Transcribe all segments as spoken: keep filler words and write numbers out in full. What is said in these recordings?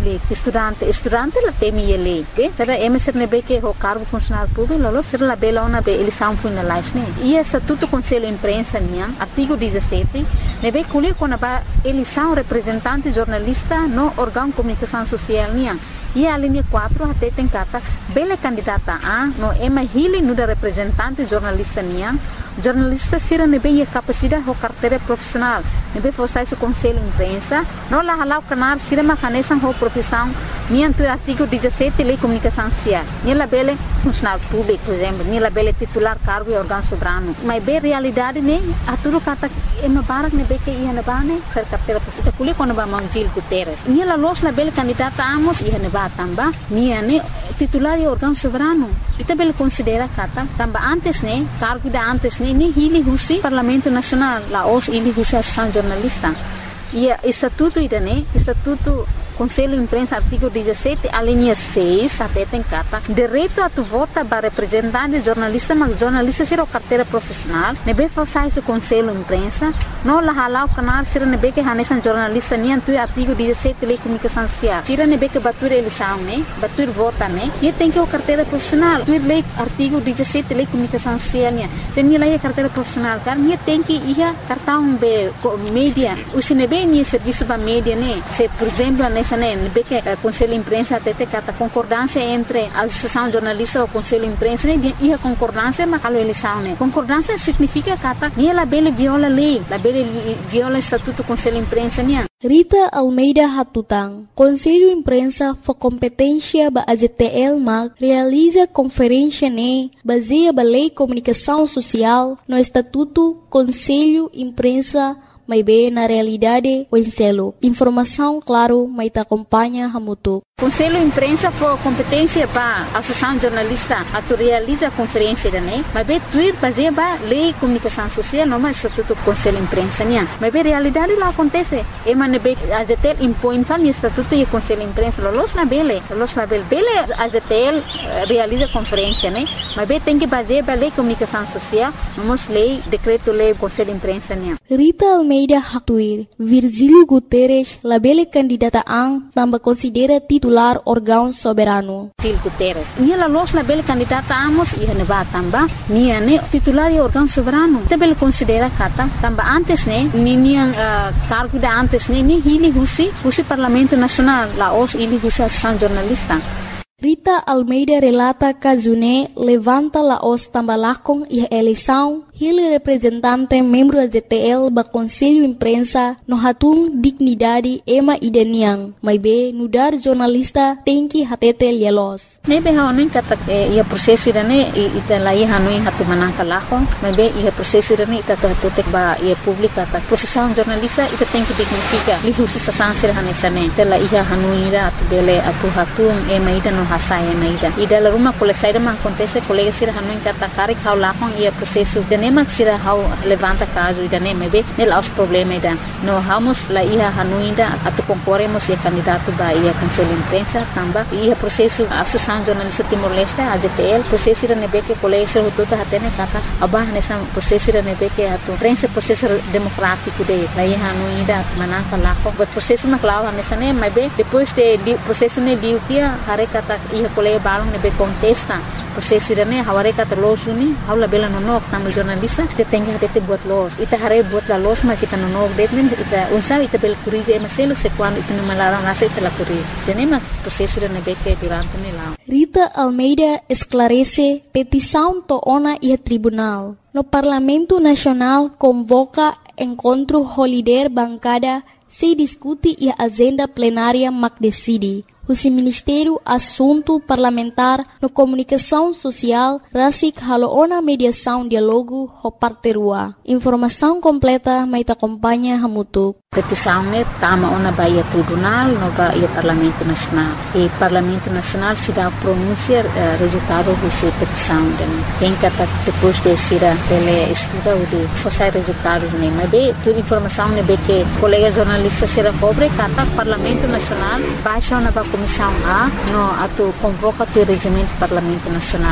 público, estudante, estudante la temi e lei. Bem, será emisser nebe que o cargo funcionário público, lolo será la bela ona be eleição finalizada. E estatuto conselho imprensa nian, artigo dezessete, nebe colher quando a eleição representante jornalista no órgão de comunicação social nian. E a linha quatro até tem cata bela candidata a no ema hili no da representante jornalista nian. Jornalista sira nebe a capacidade ou carteira profissional. Nebe forçar esse conselho imprensa, não lá halau canal sira macanesan ou profissão nian tu artigo dezessete lei comunicação social. Nela bela funcionário público, por exemplo, nela bela titular cargo e órgão soberano. Mas bem realidade né, a tudo cata ema barak nebe que ia nebane ser carteira profissional. Kuli quando ba Mangil Guterres. Nela los na bela candidata amos ia neba tamba, nia ne titular e órgão soberano. Ita bela considera kata tamba antes né, cargo da antes né, ni hili husi Parlamento Nacional, la os hili husi Associação Jornalista. E estatuto ida né, estatuto Conselho Imprensa, artigo dezessete, a linha seis, até tem carta, direito a tu vota para representante jornalista, mas jornalista será carteira profissional, nebe forçar esse Conselho Imprensa, não lá halau canal, será nebe que hanesan jornalista, nem tu artigo dezessete, lei comunicação social, será nebe que batur eleição, né, batur vota, né, e tem que o carteira profissional, tu lei artigo dezessete, lei comunicação social, né, se nem lá é carteira profissional, cara, nem tem que ir cartão be mídia, o se nebe nem serviço para mídia, né, se por exemplo, nessa né, nebe que o Conselho Imprensa até tem a concordância entre a Associação Jornalista e o Conselho Imprensa, né, e a concordância mas a eleição, né, concordância significa que nem ela bela viola a lei, ela bela viola o Estatuto do Conselho Imprensa, né. Rita Almeida Hatutang, Conselho Imprensa for competência ba A G T L M A C, realiza conferência ne baseia ba Lei Comunicação Social no Estatuto Conselho Imprensa, mas bem na realidade o enselo. Informação, claro, mas te acompanha Hamutuk. Conselho Imprensa for competência para a Associação Jornalista a tu realiza a conferência da né, mas bem tuir baseia ba Lei Comunicação Social, não mais Estatuto Conselho Imprensa, né, mas bem realidade lá acontece. E mas nebe A G T L impõe tal Estatuto e Conselho Imprensa, los na bele, los na bele, bele A G T L realiza conferência, né, mas bem tem que baseia ba Lei Comunicação Social, não mais lei, decreto lei Conselho Imprensa, né. Rita Almeida Hatuir, Virgílio Guterres, la bele candidata ang tambah considera titular órgão soberano. Virgílio Guterres. Nia los la bele candidata amos e neba tamba, nia ne titular e órgão soberano. Te bele considera kata tamba antes ne, ni nia uh, cargo da antes ne, ni hili husi, husi Parlamento Nacional, la os hili husi Associação Jornalista. Rita Almeida relata que June levanta la os tambalakong e eleição, ele representante membro da G T L ba Conselho Imprensa no hatung dignidade ema ideniang, mas be nudar jornalista tem que hatete lielos. Nebe haonin kata ia proseso irane ita lai hanui hatu manangka lako, mas be ia proseso irane ita hatutek ba ia publika ta profissão jornalista ita tem que dignifica lihusi sasansir hanesane ita lai hanui ira atu bele atu hatung ema ida no hasai ema ida ida la rumah kole saida man acontece colega sir hanui kata karik hau lakong ia proseso nema sira hau levanta caso ida nema be nela os problema ida no vamos la ia hanuinda atu concorremos e candidato ba ia Conselho Imprensa tamba ia processo Associação Jornalista Timor-Leste A G T L processo ida nebe que colega sir hututa hatene kata abah nessa processo ida nebe que atu prensa processo democrático de la ia hanuinda manaka lako but processo na clava nessa ne mas be depois de processo ne liutia hare kata ia colega balong nebe contesta processo ida ne haware kata losuni haula bela nonok tamu jornalista kita tem que ter buat los ita hare buat la los mas kita nonok detnen ita unsa ita bel curize maselo se quando ita não malaram nasa ita la curize tenema processo ida nebe que durante ne lá. Rita Almeida esclarece petição to ona e tribunal. No Parlamento Nacional convoca encontro holiday bancada se discute e a agenda plenária mac decide. O Ministério Assunto Parlamentar no Comunicação Social rasik haloona mediação diálogo ho parterua. Informação completa mai acompanha Hamutuk. Petição ne tama ona baia tribunal no baia Parlamento Nacional. E Parlamento Nacional se dá pronúncia uh, resultado dessa petição. Tem que depois de ser ele estuda o de forçar resultados ne. Mas bem, toda informação ne be que colega jornalista será cobre kata Parlamento Nacional baixa ona ba Comissão A no atu convoca o regimento Parlamento Nacional.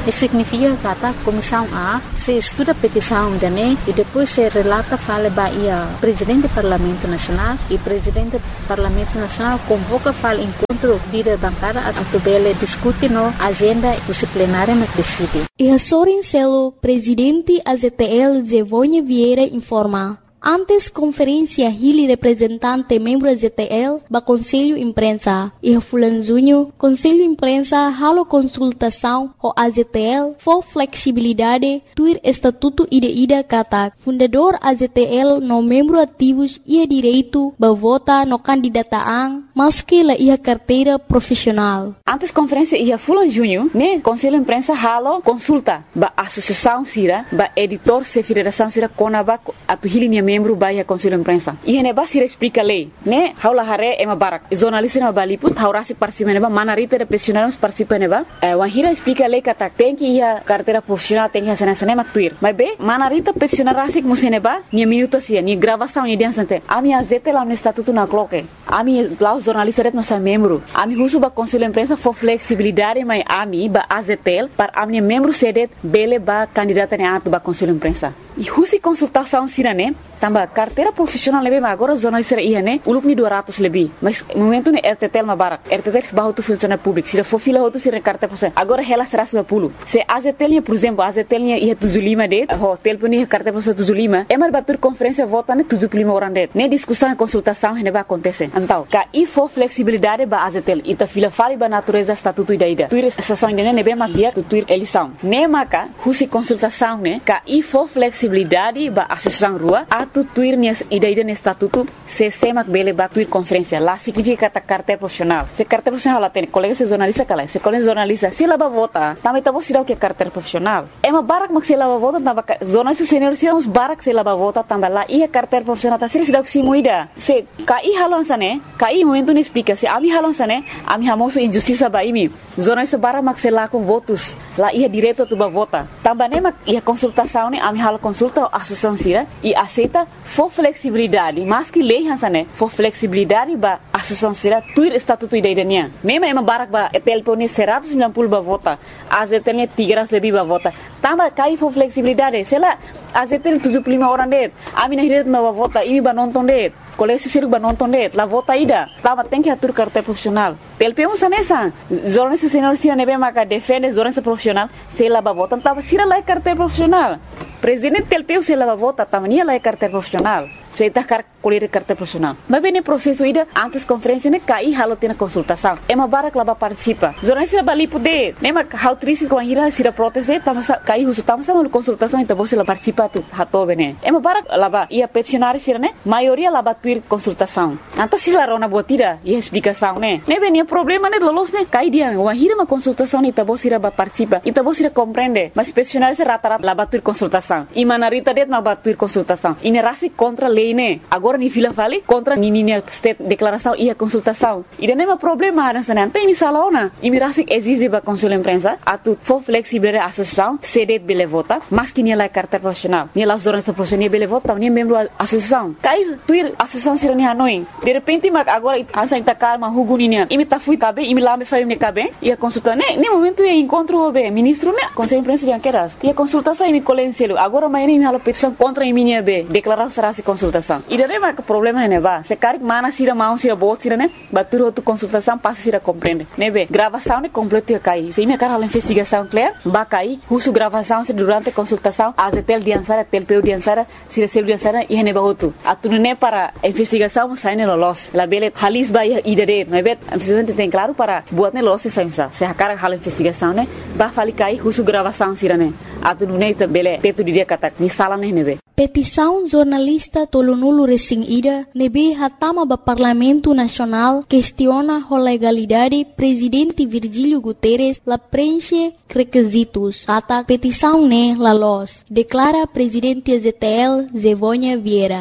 Isso significa que a comissão A se estuda a petição da N E e depois se relata fala para o presidente do Parlamento Nacional e o presidente do Parlamento Nacional convoca fala encontro líder bancária a tubele discute no agenda disciplinária na decide. E a Sorin Celo, presidente A Z T L Zevonha Vieira informa. Antes conferência Hili representante membro Z T L ba Conselho Imprensa e a Fulanzunho Conselho Imprensa halo consultação o A Z T L for flexibilidade tuir estatuto ida-ida kata fundador A Z T L no membro ativos ia direito ba vota no candidataan maski la ia carteira profissional. Antes conferência ia Fulanzunho né Conselho Imprensa halo consulta ba associação sira ba editor se federação sira konaba atu Hili membro baia Conselho Imprensa. E hene basira explica lei, né? Haula hare ema barak. Jornalista na baliput haurasi participa neba manarita de profissionais participa neba. Eh, wahira explica lei kata tem que ia carteira profissional tem que ser nessa nema tuir. Mas be manarita profissional rasik museneba ni minuto sia ni gravação ni dia sante. Ami azete lá no estatuto na cloque. Ami lá os jornalistas ret nossa membro. Ami husu ba Conselho Imprensa for flexibilidade mai ami ba A Z T L para ami membro sedet bele ba candidata ne atu ba Conselho Imprensa. E husi consultação sirane tamba carteira profissional lebe ma agora jornalista ia né uluk ni dua ratus lebih mas momento ne R T T L ma barak R T T L bahu tu funcionário público sira for fila hotu sira carteira profissional agora ela seratus lima puluh se A Z T L por exemplo A Z T L ia tujuh puluh lima det hotel pun ia carteira profissional tujuh puluh lima emar batur conferência vota ne tujuh puluh lima orang det ne discussão e consultação ne ba acontece então ka i for flexibilidade ba A Z T L ita fila fali ba natureza estatuto ida ida tuir estação ne ne be ma dia tu tuir eleição ne maka husi consultação ne ka i for flexibilidade ba associação rua atu tuir ni ida ida ne estatuto se semak bele ba tuir conferência lá significa ta carteira profissional se carteira profissional lá tem colega se jornalista kala se colega jornalista se lá ba vota também tá você dá o que carteira profissional é uma barak mak se lá ba vota tamba jornalista senior se uns barak se lá ba vota tamba lá ia carteira profissional tá se se dá o que se muida se kai halon sane kai momento ne explica se ami halon sane ami hamoso injustiça ba imi jornalista barak mak se lá com votos lá ia direto tu ba vota tamba ne mak ia consultação ne ami halo consulta associação sira e aceita for flexibilidade mas que lei hansane for flexibilidade ba associação sira tuir estatuto ida idania mesmo ema barak ba telpone seratus sembilan puluh ba vota A Z T L tiga ratus lebih ba vota tamba kai for flexibilidade sela A Z T L tujuh puluh lima orang det ami na hiret ba vota imi ba nonton det kolesi siru ba nonton det la vota ida tamba tem que atur carteira profissional telpemo sanesa jornalista senior sira nebe maka defende jornalista profissional sela ba vota tamba sira la carteira profissional presidente telpeu se lava vota tamania la carteira profissional se tá car colher carteira profissional mas bem processo ida antes conferência ne cai halo tem consultação é uma barak laba participa jornalista bali poder nem ma how triste com a ira sira proteste tamo cai uso tamo sama consultação então você la participa tu hato bene é uma barak laba ia peticionário sira ne maioria laba tuir consultação então se la rona botira e explicação ne ne bem problema ne lolos ne cai dia uma ira uma consultação então você laba participa então você compreende mas peticionário se rata laba tuir consultação e manarita det ma batuir consultação e ne rasi contra lei ne agora ni fila fali contra ni ni state declaração e a consultação e não é problema haran sana tem misalaona e mi rasi exige ba Conselho Imprensa atu for flexibilidade associação sedet bele vota mas que ni la carteira profissional ni la jornalista profissional bele vota ni membro associação cai tuir associação sira ni hanoi de repente ma agora hansa ita calma huguni ni e mi ta fui cabe e mi lá me fai ne cabe e a consulta ne ne momento e encontro be ministro ne Conselho Imprensa de Anqueras e a consultação e mi colenselo agora mais nem halo petição contra a minha be declarar será se consultação e daí mas que problema é neva se cari mana sira mão sira bot sira né batur outra consultação passa sira compreende né be gravação ne completo ia cair se minha cara a investigação clear ba cair uso gravação se durante a consultação a Z T L diansara telpeu diansara sira sel diansara e ne ba outro atune ne para a investigação sai ne los la bele halis ba ia idade né be a presidente tem claro para buat ne los se saimsa se a cara a investigação né ba fali cair uso gravação sira né atune ne bele teto dia kata ni sala ne nebe petição jornalista tolonulu resing ida nebe hatama ba Parlamento Nacional questiona a legalidade presidente Virgílio Guterres la preenche requisitos kata petição ne la los declara presidente Z T L Zevonha Vieira.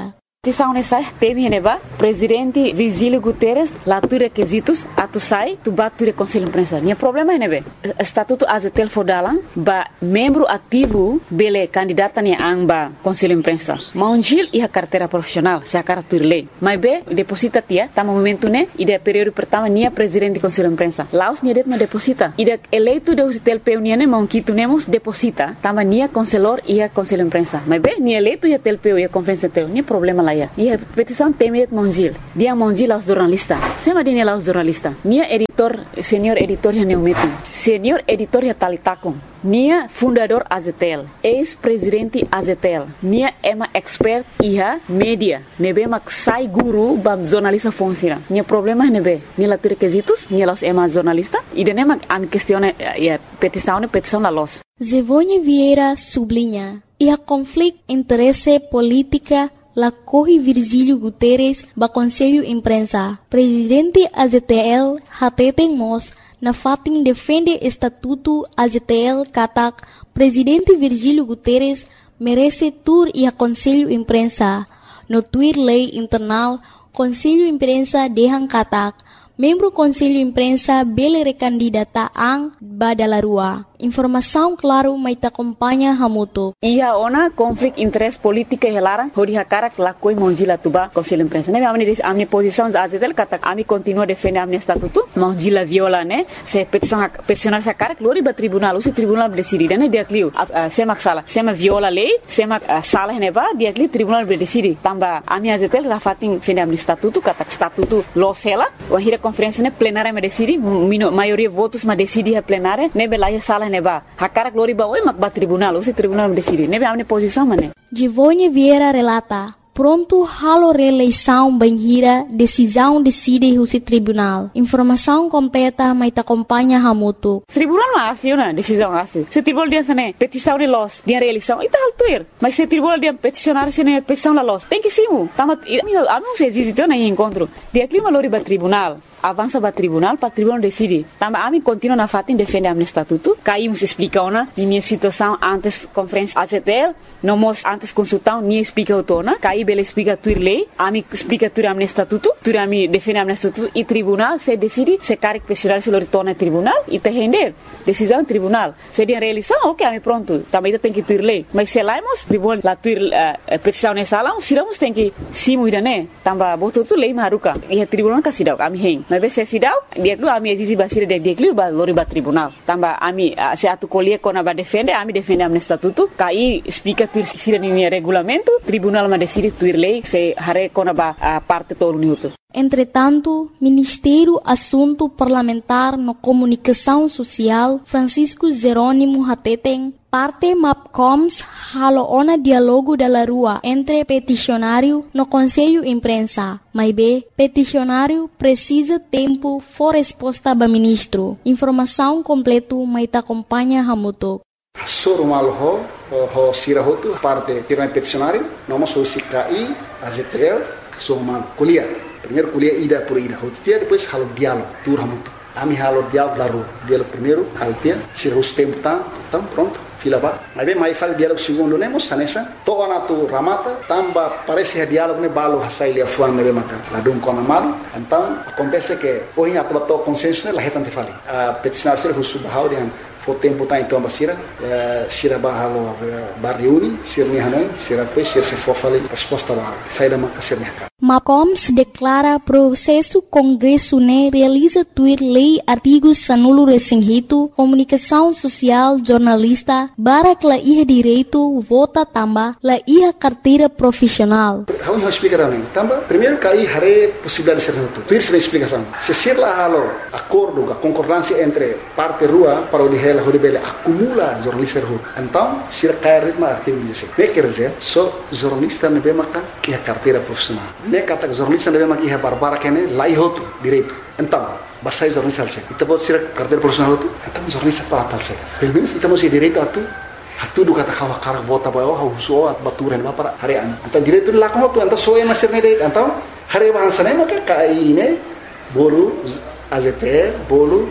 Petição nessa teve neba presidente Virgílio Guterres lá tu requisitos atu sai tu bat tu conselho de imprensa. Nia problema é nebe estatuto azetel fodalang ba membro ativo bele candidata ni amba conselho de imprensa. Maunjil iha carteira profissional se a cartur lei. Mas be deposita tia tama momento ne ida período pertama nia presidente de conselho de imprensa. Laos nia det ma deposita. Ida eleito de usitel peuniane maunkitu nemos deposita tama nia conselor iha conselho de imprensa. Mas be nia eleito ia tel peu ia conferência tel nia problema lá ia. Iha petição teme Maunjil. Dia Maunjil aos jornalista. Sema dia aos jornalista. Nia editor senior editor ya neumetu. Senior editor ya talitakon. Nia fundador Azetel, ex-presidente Azetel. Nia ema expert iha media. Nebe mak sai guru bam jornalista fonsira. Nia problema nebe. Nia latu requisitos, nia los ema jornalista. Ida nema am questione ya petição ne petição la los. Zevonha Vieira sublinha. Iha conflito interesse política la corre Virgílio Guterres ba Conselho Imprensa. Presidente A Z T L hateten mos na fatin defende estatuto A Z T L katak Presidente Virgílio Guterres merece tur e a Conselho Imprensa. No tweet lei internal Conselho Imprensa dehan katak membro Conselho Imprensa bele recandidata ang badalarua. Informação claro mai ta acompanha hamuto. Ia ona conflict interest politika helara hodi hakara lakoi monjila tuba Conselho Imprensa. Ne amni dis amni posição azetel kata ami continua defende amni statuto monjila viola ne se petição peticionar sa cara glori ba tribunal usi tribunal decidi ne dia clio sema sala sema viola lei sema sala ne ba dia clio tribunal decidi tamba ami azetel rafatin defende amni statuto kata statuto lo sela o hira conferência ne plenária me decidi maioria votos ma decidi a plenária ne belaya sala neba hakara glori ba oi mak ba tribunal usi tribunal decidi nebe amne posição mane Givonha Vieira relata pronto halo reeleição banhira decisão decide o tribunal informação completa mai ta acompanha hamuto tribunal ma asli una decisão asli se tribunal dia sane petição de los dia reeleição ita altuir mas se tribunal dia peticionar sene petição la los tem que simu tama amigo se existe na encontro dia clima lori ba tribunal avança para tribunal, para tribunal decide. Também a mim continua na fatin defende a estatuto. Caímos explica ona, minha situação antes conferência A Z T L, não mos antes consultar, nem explica o tona. Caí bela explica tudo lei, a mim explica tudo a estatuto, tudo a mim defende a estatuto e tribunal se decide se carga pessoal se retorna tribunal e te render decisão tribunal. Se dia realização, ok, a mim pronto. Também tem que tudo lei. Mas se laimos tribunal lá tudo petição nessa lá, se não tem que simu ida né. Também botou tudo lei maruca e a tribunal que se dá, a mim rei. Mas se sidau dia klu ami exisi basira de dia klu ba lori ba tribunal tamba ami se atu colher kona ba defende ami defende am estatuto kai explica tu sira ni regulamento tribunal ma decide tu lei se hare kona ba parte todo minuto. Entretanto, Ministério Assunto Parlamentar no Comunicação Social Francisco Jerônimo Hateten parte MAPCOMS halo ona dialogo da rua entre peticionário no Conselho Imprensa. Mas be, peticionário precisa tempo for resposta ba ministro. Informação completo mai ta acompanha hamuto. Sorumal ho ho sirahotu parte tirna peticionário, nós somos C K I, A Z T L, somos kuliah. Primeiro kuliah ida por ida, hotia depois halo diálogo, tur hamuto. Ami halo diálogo da rua. Diálogo primeiro, altia, sirahus tempo tá, então pronto. Fila ba, mas bem mais faz diálogo segundo nemos sanessa, toda na tu ramata, tamba parece que diálogo ne balo hasai lia fuan nebe maka, la dum kona malu, então acontece que hoje a tua consenso ne la hetante fali, a peticionar ser husu bahau dian fo tempo tá então basira, sira bahalo barriuni, sira ni hanoi, sira pois sira se for fali resposta ba, sai da maka sira ni MAPCOMS declara processo Congresso ne realiza tuir lei artigos sanulo resinghito, comunicação social, jornalista, barak la iha direito, vota tamba, la iha carteira profissional. How you speak around tamba? Primeiro cai hare possibilidade de ser noto. Tuir sem explicação. Se ser lá halo acordo, a concordância entre parte rua para o dihela horibele acumula jornalista rua. Então, se cai ritmo artigo dezesseis. Ne quer dizer, só jornalista ne bemaka que a carteira profissional. Ne kata jornalista ne bemaka que barbara kene lai hotu direito. Então, basai jornalista alse. Ita pode ser carteira profissional hotu. Então jornalista para tal se. Pelo menos ita mesti direito atu. Atu do kata kawa karak bota bayo ha uso at baturan ba para harian. Então direito la ko hotu então so e master ne direito. Então hare bahasa ne maka kai ne bolu A Z T L bolu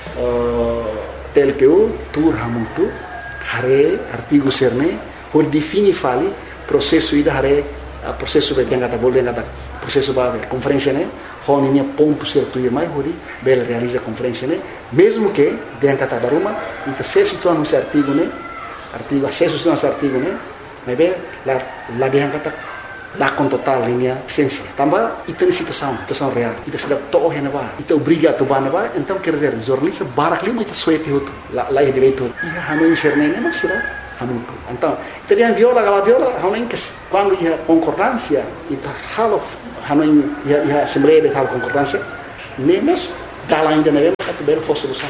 T L P U tur hamutu hare artigo serne por defini fali processo ida hare a processo de yang kata boleh kata processo ba conferência né honi nia ponto ser tu mais hori bela realiza conferência né mesmo que yang kata baruma ita sesu tu anu artigo né artigo acesso se nosso artigo né mas bem la la yang kata lá com total linha essência também ita ni situação situação real ita sedap toh hena ba ita obriga tu ba na ba então quer dizer jornalista barak lima ita suete hotu la la direito ia hanu inserne né mas será hamutu então teriam viola gala viola hanu que quando ia concordância ita halo hanu ia ia assembleia de tal concordância nemos dala ainda na vemos que belo fosse solução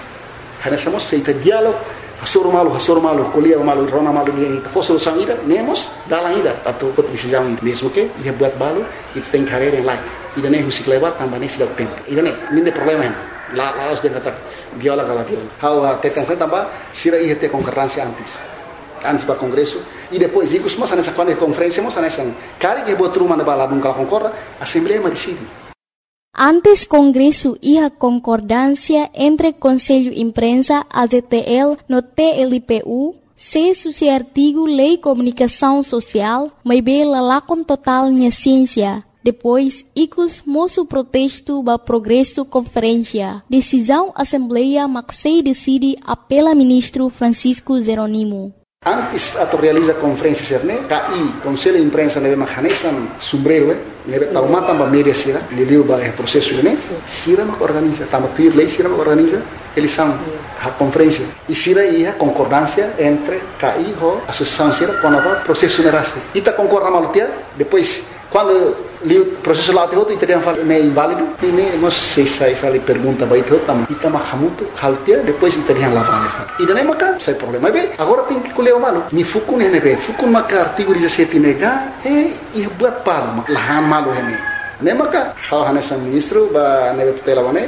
hana somos seita diálogo Hasur malu, hasur malu, kuliah malu, rona malu dia itu. Fosse solução ida, nemos, dalam ida, atau decisão ida. Mesmo que ia buat balu, itu tem carreira yang lain. Ida nem musik lewat, tambah nem sudah tempo. Ida nem, nem problema ini. Lá, lá os dia kata viola kala viola. How tekan saya tambah, sira ia ter concorrência antes. Antes para congresso e depois ikus mos nessa quando conferência mos nessa. Cari que botou uma na bala nunca concorda, assembleia mas decide. Antes Congresso e a concordância entre Conselho Imprensa, A Z T L, no T L P U, se suci artigo Lei Comunicação Social, mas bela lá com total minha ciência. Depois, icos moço protesto ba progresso conferência. Decisão Assembleia Maxei decide apela ministro Francisco Jeronimo. Antes atau realiza conferência serne, K I Conselho de Imprensa neve mahanesan sombrero eh, neve tauma tamba media sira, liliu ba processo ne, sira mak organiza, tamba tuir lei sira mak organiza, eles são a conferência e sira ia concordância entre K I ho associação sira com a processo nerase. Ita concorda malutia, depois quando o processo lá te outro italiano fala é inválido e nem nós sei sai fala pergunta vai te outro ita mahamuto haltia depois italiano lá vale e nem maca sai problema bem agora tem que colher o malo ni fukun ne be fukun maca artigo dezessete nega e e buat par lahan malo hene nem maca hal hanesan ministro ba neve tutela bane.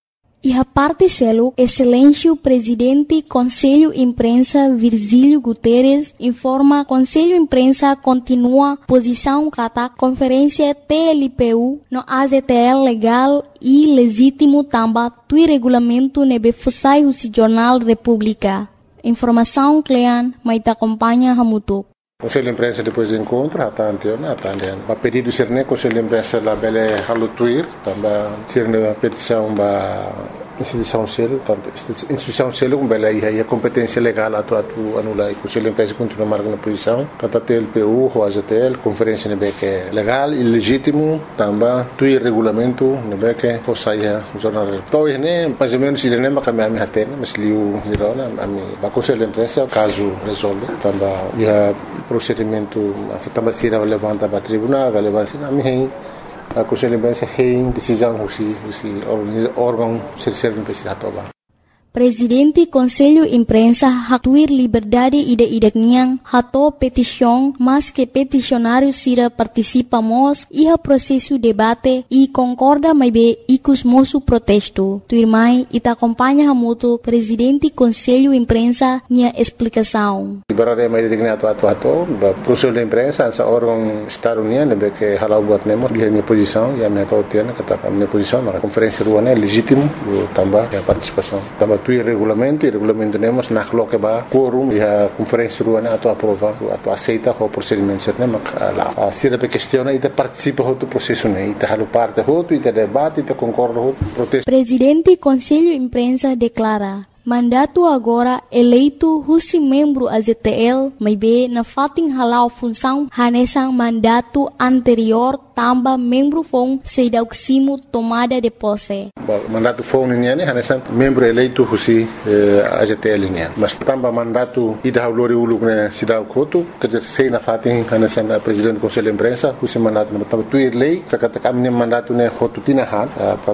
E a parte selo, excelência presidente Conselho Imprensa Virgílio Guterres informa Conselho Imprensa continua posição kata conferência T L P U no A Z T L legal e legítimo tamba tui regulamento nebe fusai husi Jornal República. Informação Clean, maita acompanha Hamutuk. Conselho de Imprensa depois do encontro, até anteontem, até anteontem. Para pedido ser né, Conselho de Imprensa lá bele halutuir, também ser né petição ba instituição selo, tanto instituição selo como bele aí a competência legal atu atu anula e Conselho de Imprensa continua marcando posição, kata T L P U, o A Z T L, conferência né que é legal e legítimo, também tuir regulamento né que fosse aí o jornal. Então né, mais ou menos ele nem mais me me atende, mas liu hirona a mim, ba Conselho de Imprensa caso resolve, também ia procedimento também se levanta para tribunal, relevância na mim a Conselho de Imprensa tem decisão husi husi órgão serserve imprensa toba. Presidente Conselho Imprensa hatuir liberdade ida idakniang hato petição, mas que peticionário sira participamos e a processo debate e concorda mais bem icus moço protesto. Tuirmai ita acompanha hamuto Presidente Conselho Imprensa nia explicação. Liberdade mais digna atu atu atu, Conselho de Imprensa essa órgão Estado Unido be que halau buat nemo dia minha posição e a minha tautiana kata minha posição na conferência ruana é legítimo também a participação também tu regulamento e regulamento temos na coloca ba quorum e a conferência ruana atu aprova atu aceita o procedimento certo mas lá se a questão e participa do processo né e halu parte hoto e debate e concorda hoto protesto. Presidente Conselho Imprensa declara mandato agora eleito husi membro A Z T L, mas be na fating halau função hanesang mandato anterior tamba membro fong sedauksimo tomada de posse. Mandato fong niya ni hanesang membro eleito husi A Z T L niya. Mas tamba mandato ida haulori uluk na sidauk hotu, kajer sei na fating hanesang presidente Conselho de Imprensa husi mandato na tamba tuir lei, kakata kami mandato na hotu tinahan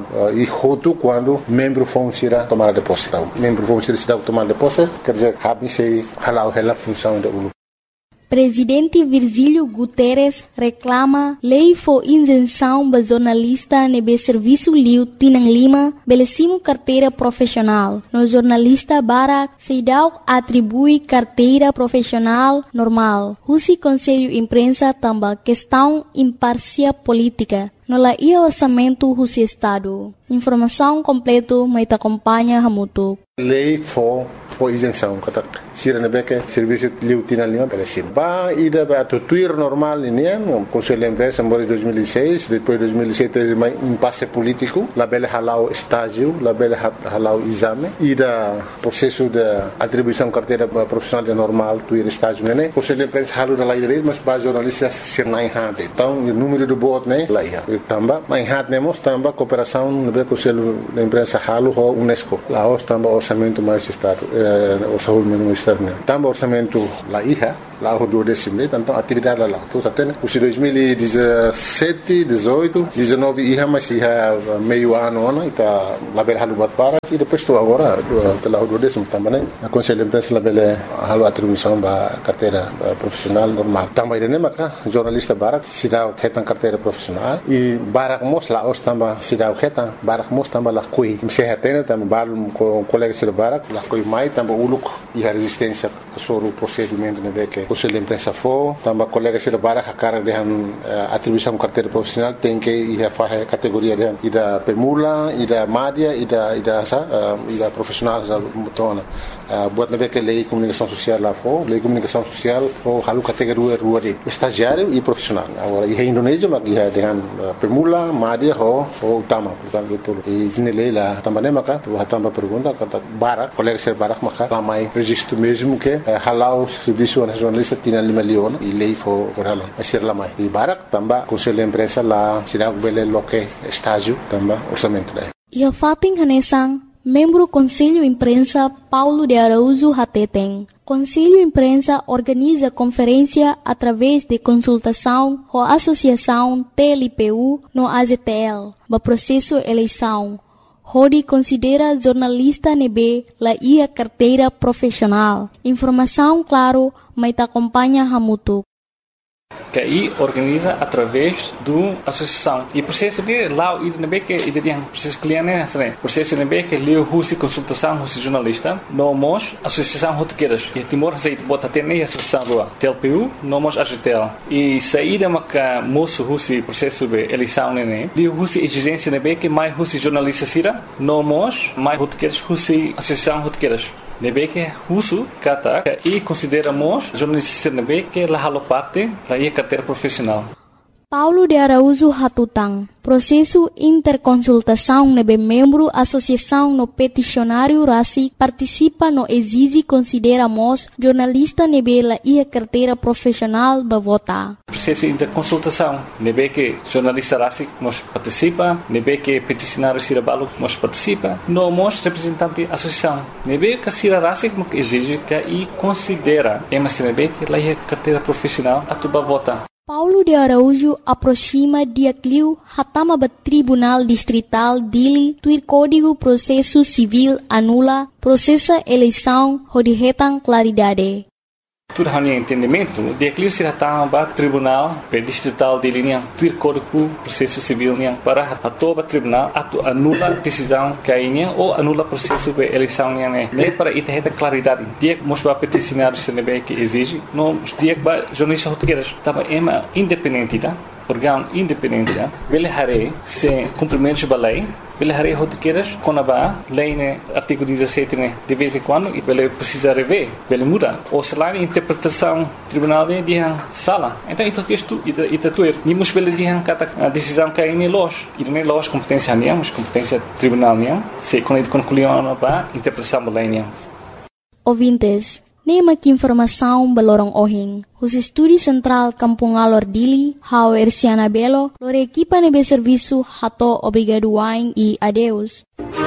e hotu quando membro fong sira tomada de posse. Membro vamos ser cidade tomar de posse, quer dizer, habe sei halau hela função da U L U. Presidente Virgílio Guterres reclama lei for isenção ba jornalista nebe serviço liu Tinang Lima belecimo carteira profissional. No jornalista Barak Seidau atribui carteira profissional normal. Husi Conselho Imprensa tamba questão imparcial política. No la ia orçamento husi Estado. Informação completo mai ta acompanha Hamutuk. Lei for foi isenção kata sira nebe que serviço liu tina lima pela sim ba ida ba tuir normal ini no conselho empresa em dois mil e seis depois dois mil e sete teve mais impasse político la bela halau estágio la bela halau exame ida processo de atribuição carteira profissional de normal tuir estágio né conselho empresa halu da lei mas ba jornalista ser nai hade então o número do bot né lá ia tamba mai hade nemos tamba cooperação nebe conselho empresa halu ho UNESCO lá os tamba orçamento mais estado o saúde ministério tamba orçamento lá ia lá o do décimo então atividade lá tudo até o dois mil e dezessete dezoito dezenove ia mas ia meio ano ano está lá bela halu bat para e depois tu agora lá o do décimo também a conselho empresa lá bela halu atribuição ba carteira profissional normal também né maka jornalista barak sidau ketan carteira profissional e barak mos lá os tamba sidau ketan barak mos tamba lá kui sehatena tamba balum com colega sir barak lá kui mai tamba uluk e a resistência sobre o procedimento né que o conselho empresa for tamba colega sir barak a cara de atribuição carteira profissional tem que ir a fazer categoria de ida permula ida média ida ida sa ida profissional za mutona buat nebe que lei comunicação social lá for lei comunicação social for halu categoria rua de estagiário e profissional agora e Indonésia mas ia dengan permula média ho ho utama portanto itu e ini lei lá também maka tu tamba pergunta kata barak colega ser barak maka ramai registro mesmo que halau serviço nacionalista tinha lima leon e lei for orala ser lamai e barak tamba conselho empresa lá sirag bele loke estágio tamba orçamento daí e a fating hanesang membro Conselho Imprensa Paulo de Araújo Hateteng. Conselho Imprensa organiza conferência através de consultação com a Associação T L P U no A Z T L, no processo eleição. Rodi considera jornalista nebe la ia carteira profissional. Informação claro, mas te acompanha Hamutuk. Que aí organiza através do associação e processo de lá o I D que ele processo cliente né processo de que leu russo consultação russo jornalista nós associação rotequeiras que Timor Azeite bota até nem associação do T L P U nós A G T L e saída maca moço russo processo de eleição né leu russo exigência né que mais russo jornalista sira nós mais rotequeiras russo associação rotequeiras nebe que russo kata e consideramos jornalista nebe que la halo parte da ia carteira profissional. Paulo de Araújo Hatutang, processo interconsultação nebe membro associação no peticionário Rasi participa no exige consideramos jornalista nebe la ia carteira profissional ba vota. Processo interconsultação nebe que jornalista Rasi nós participa, nebe que peticionário Sirabalo nós participa, nós representante associação nebe que Sira Rasi exige que e considera emas nebe que la ia carteira profissional atuba vota. Paulo de Araújo aproxima dia Clio hatama ba Tribunal Distrital Dili tuir Código Processo Civil anula processa eleição hodihetan claridade. Tudo hanya entendimento dia Clio se hatama ba Tribunal Distrital Dili niang tuir Código Processo Civil niang para atoba tribunal atu anula decisão kainya ou anula processo de eleição niang né para iterhetan claridade dia mos ba peticionário se nebe que exige no dia ba jornalista rotequeiras tava ema independente tá órgão independente tá ele hare se cumprimentos ba lei ele hare rotequeiras conaba lei né artigo dezessete né de vez em quando e ele precisa rever ele muda ou se lá interpretação tribunal de dia sala então isso que isto ita ita tuer ni mus ele dia kata a decisão cai em loja e nem loja competência nem mas competência tribunal nem se quando concluiu ba interpretação da lei nem ouvintes nema que informação balorong ohing. Os estúdio central Kampung Alor Dili, hao Ersiana Belo, lore equipa nebe serviço hato obrigado waing e adeus.